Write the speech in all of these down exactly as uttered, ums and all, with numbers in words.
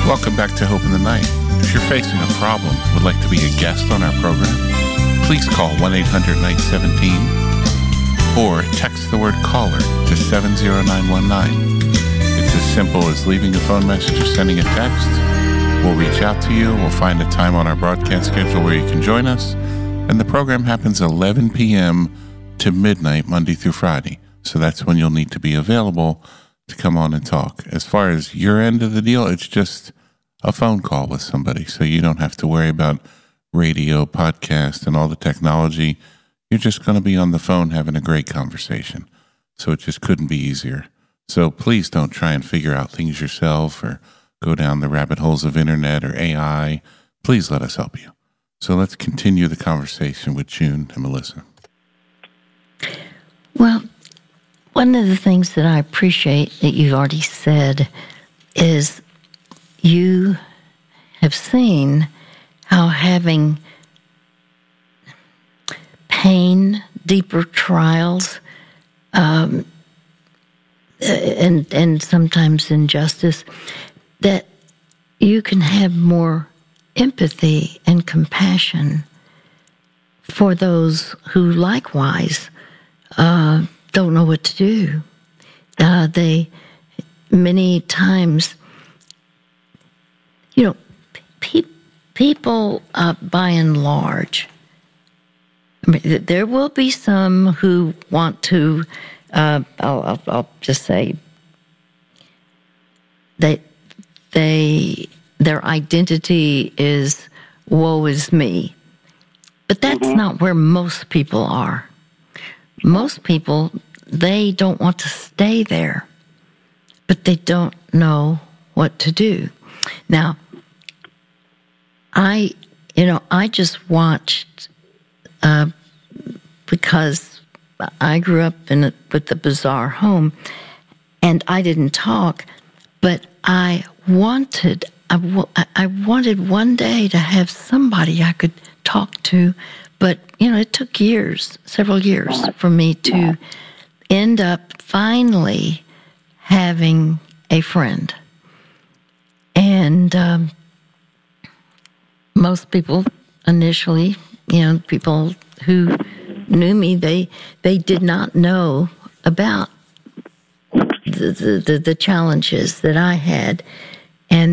Welcome back to Hope in the Night. If you're facing a problem and would like to be a guest on our program, please call one eight hundred night seventeen or text the word caller to seven zero nine one nine. It's as simple as leaving a phone message or sending a text. We'll reach out to you. We'll find a time on our broadcast schedule where you can join us. And the program happens eleven p.m. to midnight, Monday through Friday. So that's when you'll need to be available to come on and talk. As far as your end of the deal, it's just a phone call with somebody. So you don't have to worry about radio, podcast, and all the technology. You're just going to be on the phone having a great conversation. So it just couldn't be easier. So please don't try and figure out things yourself or go down the rabbit holes of internet or A I. Please let us help you. So let's continue the conversation with June and Melissa. Well, one of the things that I appreciate that you've already said is you have seen how having pain, deeper trials, um, and and sometimes injustice, that you can have more empathy and compassion for those who likewise uh, don't know what to do. Uh, they many times, you know, pe- people uh, by and large, I mean, there will be some who want to, uh, I'll, I'll, I'll just say, they, they, their identity is, woe is me. But that's mm-hmm. not where most people are. Most people, they don't want to stay there, but they don't know what to do. Now, I, you know, I just watched, uh, because I grew up in a, with a bizarre home, and I didn't talk, but I wanted, I, w- I wanted one day to have somebody I could talk to, but, you know, it took years, several years for me to end up finally having a friend. And um, most people initially, you know, people who knew me, they they did not know about the the, the challenges that I had, and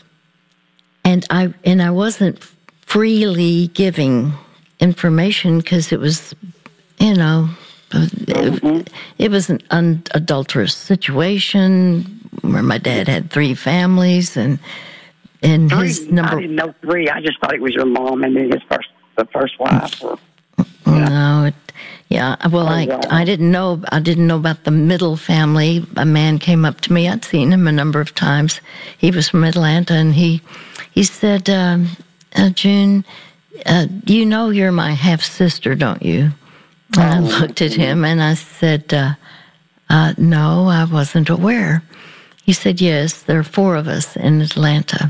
and I and I wasn't freely giving information because it was, you know, mm-hmm. it, it was an unadulterous situation where my dad had three families, and and three? his number. I didn't know three. I just thought it was your mom and then his first, the first wife. Or, yeah. No, it, yeah. Well, oh, I wow. I didn't know I didn't know about the middle family. A man came up to me. I'd seen him a number of times. He was from Atlanta, and he he said, um, uh, "June, uh, you know you're my half sister, don't you?" And I looked at him and I said, uh, uh, "No, I wasn't aware." He said, "Yes, there are four of us in Atlanta."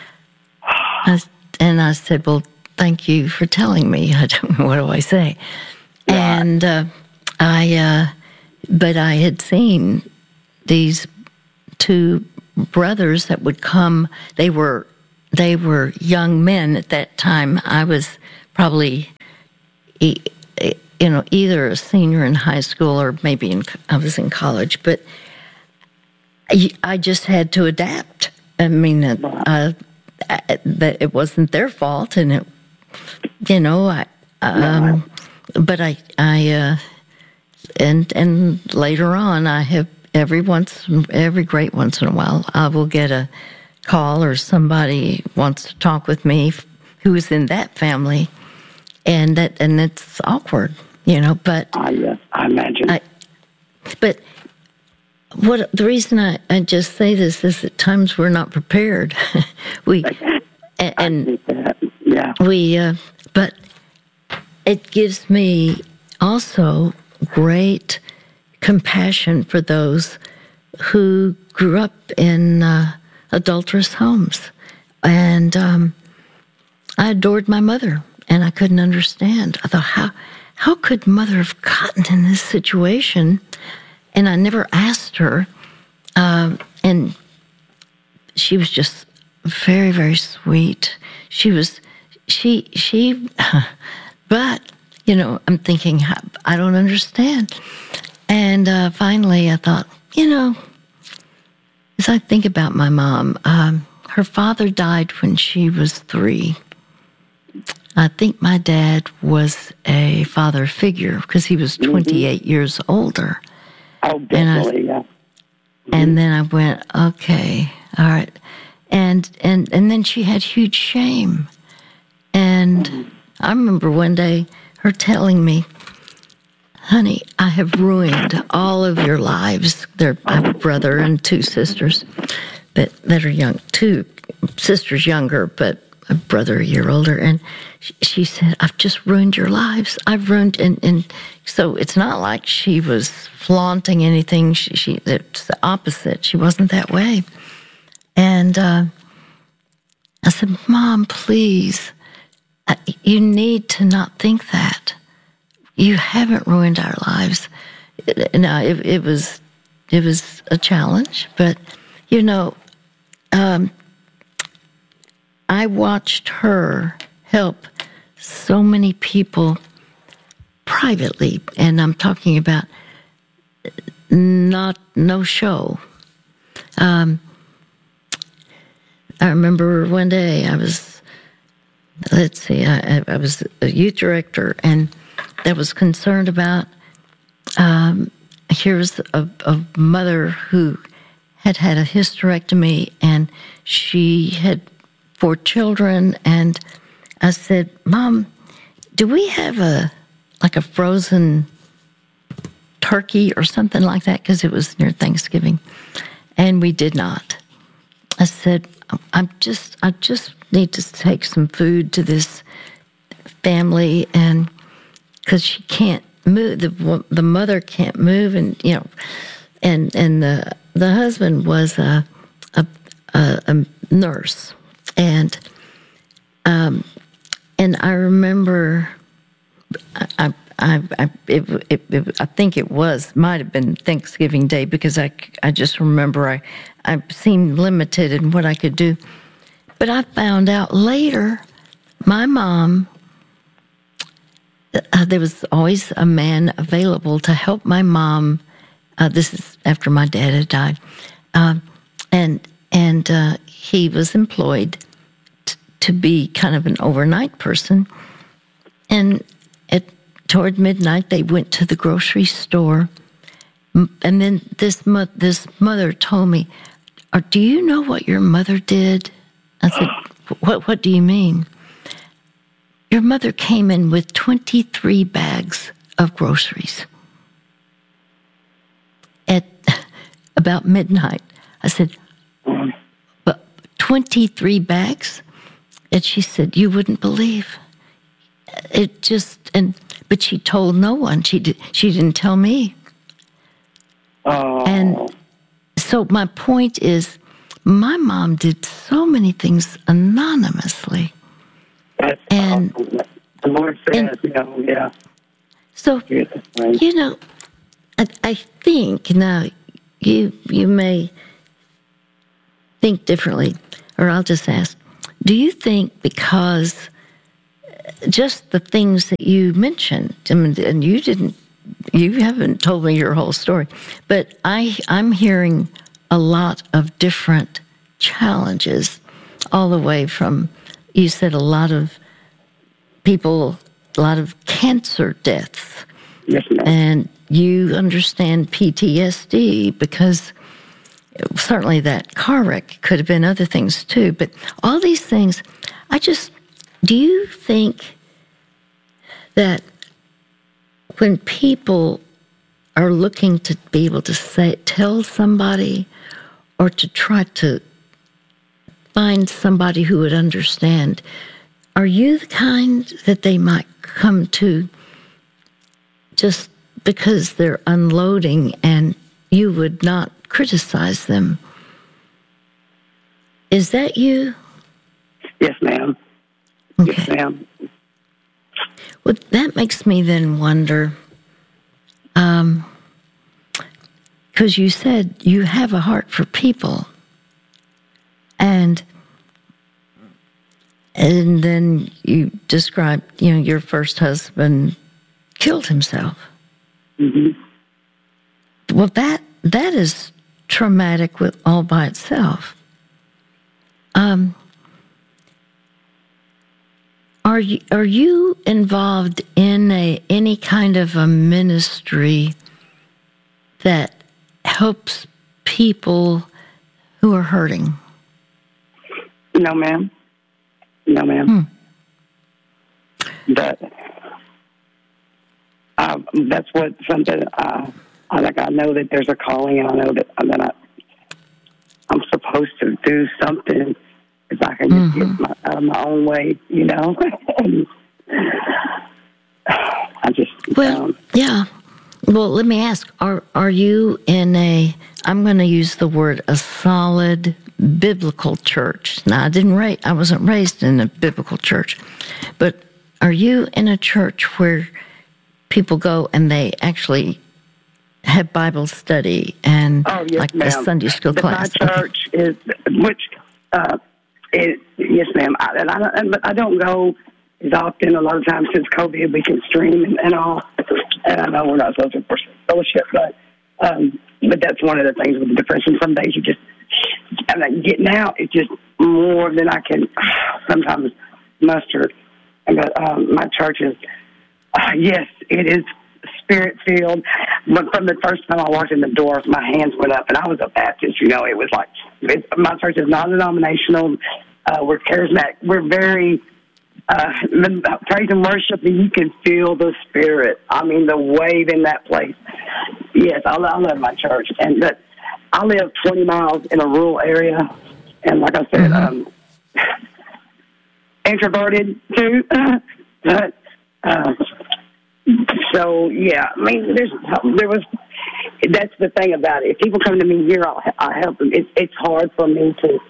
I, and I said, "Well, thank you for telling me." I don't know, what do I say? Yeah. And uh, I, uh, but I had seen these two brothers that would come. They were, they were young men at that time. I was probably, you know, either a senior in high school or maybe in, I was in college. But I, I just had to adapt. I mean, uh, that it wasn't their fault, and it. You know, I, um, but I, I, uh, and and later on, I have every once, every great once in a while, I will get a call or somebody wants to talk with me who is in that family, and that and it's awkward, you know. But I, uh, I imagine. I, but what the reason I, I just say this is at times we're not prepared. we and. and Yeah. We, uh, but it gives me also great compassion for those who grew up in uh, adulterous homes. And um, I adored my mother, and I couldn't understand. I thought, how, how could mother have gotten in this situation? And I never asked her, uh, and she was just very, very sweet. She was, she, she, but, you know, I'm thinking, I don't understand. And uh, finally I thought, you know, as I think about my mom, um, her father died when she was three. I think my dad was a father figure because he was twenty-eight mm-hmm. years older. Oh, definitely, and I, yeah. Mm-hmm. And then I went, okay, all right. And and and then she had huge shame. And mm-hmm. I remember one day her telling me, honey, I have ruined all of your lives. There, I have a brother and two sisters that, that are young, two sisters younger, but a brother a year older. And she, she said, I've just ruined your lives. I've ruined, and, and so it's not like she was flaunting anything. She, she it's the opposite. She wasn't that way. And uh, I said, Mom, please, you need to not think that. You haven't ruined our lives. Now, it, it was it was a challenge, but, you know, um, I watched her help so many people privately, and I'm talking about not no show. Um, I remember one day I was, let's see, I, I was a youth director, and that was concerned about, um, here's a, a mother who had had a hysterectomy, and she had four children, and I said, Mom, do we have a, like a frozen turkey or something like that? Because it was near Thanksgiving, and we did not. I said, I'm just, I just need to take some food to this family, and because she can't move, the the mother can't move, and you know, and and the the husband was a a, a, a nurse, and um, and I remember, I I I it, it, it, I think it was might have been Thanksgiving Day, because I I just remember I I seemed limited in what I could do, but I found out later, my mom. Uh, there was always a man available to help my mom. Uh, this is after my dad had died, um, and and uh, he was employed t- to be kind of an overnight person. And at toward midnight, they went to the grocery store, and then this mo- this mother told me, "Or do you know what your mother did?" I said, "What? What do you mean?" Your mother came in with twenty-three bags of groceries at about midnight. I said, but twenty-three bags? And she said, you wouldn't believe. It just, and but she told no one. She, did, she didn't tell me. Oh. And so my point is, my mom did so many things anonymously. That's and awesome. The Lord says, and, you know, yeah. So, you know, I, I think, now, you you may think differently, or I'll just ask, do you think because just the things that you mentioned, I mean, and you didn't, you haven't told me your whole story, but I, I'm hearing a lot of different challenges, all the way from, you said a lot of people, a lot of cancer deaths. Yes, ma'am. And you understand P T S D, because certainly that car wreck could have been other things too. But all these things, I just, do you think that when people are looking to be able to say, tell somebody, or to try to find somebody who would understand, are you the kind that they might come to just because they're unloading and you would not criticize them? Is that you? Yes, ma'am. Okay. Yes, ma'am. Well, that makes me then wonder, um, because you said you have a heart for people, and And then you described, you know, your first husband killed himself. Mm-hmm. Well, that that is traumatic with all by itself. Um, are you are you involved in a any kind of a ministry that helps people who are hurting? No, ma'am. No, ma'am. Hmm. But uh, that's what something. Uh, I like. I know that there's a calling, and I know that, that I, I'm supposed to do something if I can just mm-hmm. get my, out of my own way. You know. I just. Well, um, yeah. Well, let me ask: Are are you in a? I'm going to use the word a solid biblical church. Now, I didn't ra- I wasn't raised in a biblical church, but are you in a church where people go and they actually have Bible study and oh, yes, like ma'am. a Sunday school the, class? My church okay. is which uh, is yes, ma'am. I, and I don't, but I don't go as often. A lot of times since COVID, we can stream and, and all. And I know we're not supposed to fellowship, but um, but that's one of the things with the depression. Some days you just I'm like getting out. It's just more than I can sometimes muster. But um, my church is uh, yes, it is spirit filled. But from the first time I walked in the door, my hands went up, and I was a Baptist. You know, it was like it, my church is non-denominational. Uh, we're charismatic. We're very uh, praise and worship, and you can feel the spirit. I mean, the wave in that place. Yes, I, I love my church, and but I live twenty miles in a rural area, and like I said, mm-hmm. um, introverted too. but uh, so yeah, I mean, there's there was. That's the thing about it. If people come to me here, I'll, I'll help them. It's it's hard for me to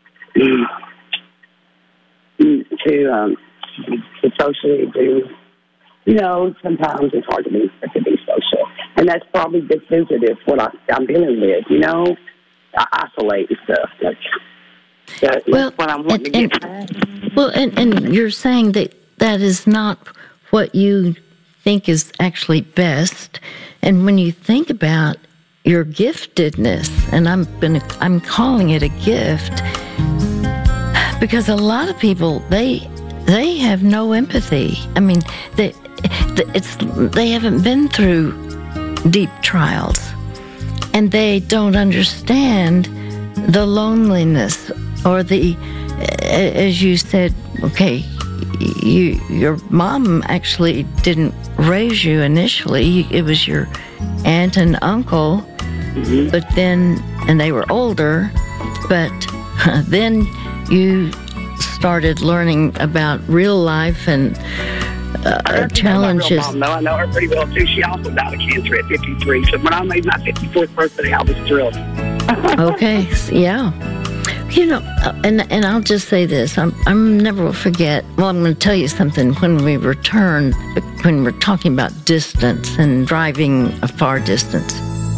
to um, to socially do. You know, sometimes it's hard to be to be social, and that's probably the sensitive what I, I'm dealing with. You know, I isolate and stuff. That's, that's well, what I'm wanting and, to get and, well, and, and you're saying that that is not what you think is actually best. And when you think about your giftedness, and I'm gonna, I'm calling it a gift, because a lot of people they they have no empathy. I mean, they it's they haven't been through deep trials, and they don't understand the loneliness or the, as you said, okay, you your mom actually didn't raise you initially. It was your aunt and uncle, mm-hmm. but then, and they were older, but then you started learning about real life and uh, challenges. Mom, no, I know her pretty well too. She also died of cancer at fifty-three. So when I made my fifty-fourth birthday, I was thrilled. Okay, yeah. You know, and and I'll just say this: I'm I'm never will forget. Well, I'm going to tell you something. When we returned, when we're talking about distance and driving a far distance.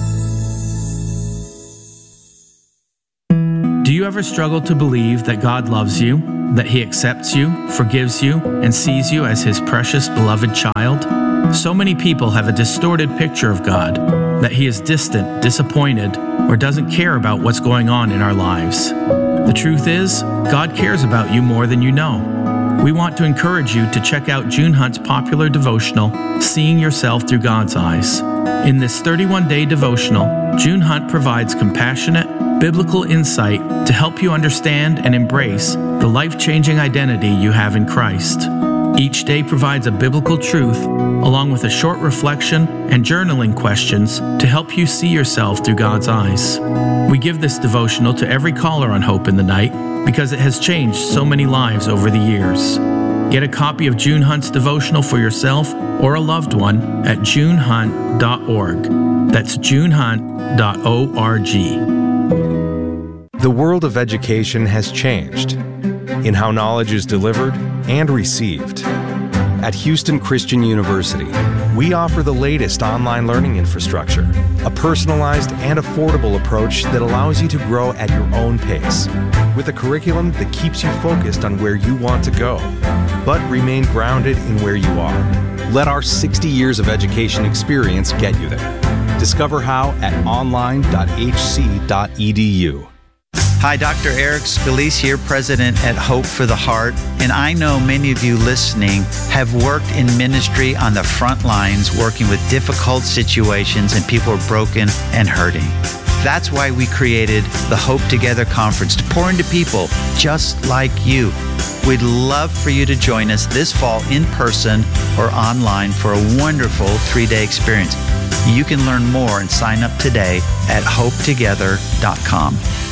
Do you ever struggle to believe that God loves you, that He accepts you, forgives you, and sees you as His precious, beloved child? So many people have a distorted picture of God, that He is distant, disappointed, or doesn't care about what's going on in our lives. The truth is, God cares about you more than you know. We want to encourage you to check out June Hunt's popular devotional, Seeing Yourself Through God's Eyes. In this thirty-one day devotional, June Hunt provides compassionate, biblical insight to help you understand and embrace the life-changing identity you have in Christ. Each day provides a biblical truth, along with a short reflection and journaling questions to help you see yourself through God's eyes. We give this devotional to every caller on Hope in the Night because it has changed so many lives over the years. Get a copy of June Hunt's devotional for yourself or a loved one at june hunt dot org. That's june hunt dot org. The world of education has changed in how knowledge is delivered and received. At Houston Christian University, We offer the latest online learning infrastructure, a personalized and affordable approach that allows you to grow at your own pace, with a curriculum that keeps you focused on where you want to go, but remain grounded in where you are. Let our sixty years of education experience get you there. Discover how at online dot h c dot e d u. Hi, Doctor Eric Scalise here, President at Hope for the Heart. And I know many of you listening have worked in ministry on the front lines, working with difficult situations and people are broken and hurting. That's why we created the Hope Together Conference to pour into people just like you. We'd love for you to join us this fall in person or online for a wonderful three-day experience. You can learn more and sign up today at hope together dot com.